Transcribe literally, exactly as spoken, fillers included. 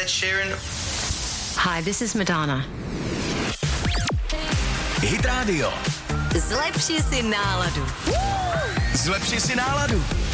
Sheeran. Hi, this is Madonna. Hit Radio. Zlepši si náladu. Zlepši si náladu.